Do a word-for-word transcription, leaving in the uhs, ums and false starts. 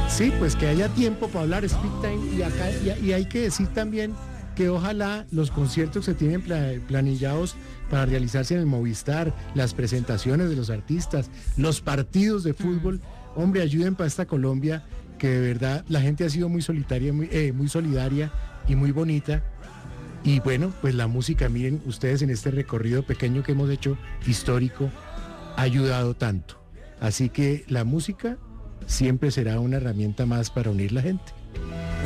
Sí, pues que haya tiempo para hablar, speak time, y acá y, y hay que decir también que ojalá los conciertos que se tienen pla- planillados para realizarse en el Movistar, las presentaciones de los artistas, los partidos de fútbol, hombre, ayuden para esta Colombia, que de verdad la gente ha sido muy solitaria, muy, eh, muy solidaria y muy bonita. Y bueno, pues la música, miren, ustedes en este recorrido pequeño que hemos hecho, histórico, ha ayudado tanto. Así que la música siempre será una herramienta más para unir la gente.